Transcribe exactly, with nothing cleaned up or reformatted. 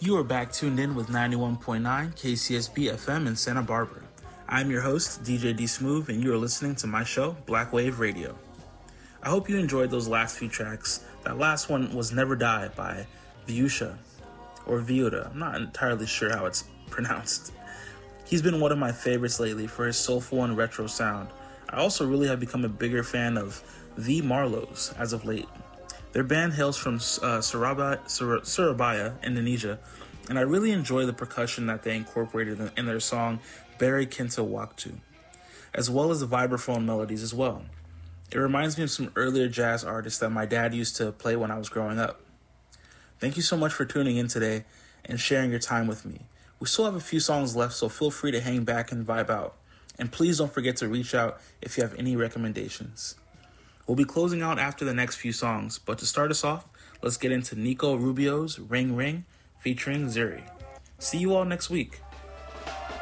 You are back tuned in with ninety-one point nine K C S B F M in Santa Barbara. I'm your host, D J D Smooth, and you are listening to my show, Black Wave Radio. I hope you enjoyed those last few tracks. That last one was Never Die by Viusha, or Viuda. I'm not entirely sure how it's pronounced. He's been one of my favorites lately for his soulful and retro sound. I also really have become a bigger fan of The Marlows as of late. Their band hails from uh, Surabaya, Sur- Surabaya, Indonesia, and I really enjoy the percussion that they incorporated in, in their song Bari Kinta Waktu, as well as the vibraphone melodies as well. It reminds me of some earlier jazz artists that my dad used to play when I was growing up. Thank you so much for tuning in today and sharing your time with me. We still have a few songs left, so feel free to hang back and vibe out. And please don't forget to reach out if you have any recommendations. We'll be closing out after the next few songs, but to start us off, let's get into Nico Rubio's Ring Ring featuring Zuri. See you all next week.